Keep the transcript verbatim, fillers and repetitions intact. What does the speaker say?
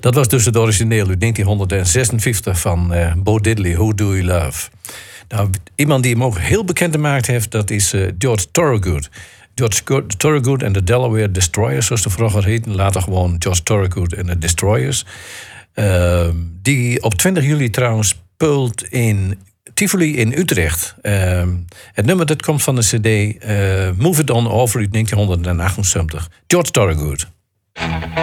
Dat was dus het origineel uit negentien zesenvijftig van uh, Bo Diddley, Who Do You Love? Nou, iemand die hem ook heel bekend gemaakt heeft, dat is uh, George Thorogood. George Thorogood en de Delaware Destroyers, zoals de vroeger heten. Later gewoon George Thorogood en de Destroyers. Uh, die op twintig juli trouwens speelt in Tivoli in Utrecht. Uh, het nummer dat komt van de cd uh, Move It On Over uit negentien achtenzeventig. George Thorogood.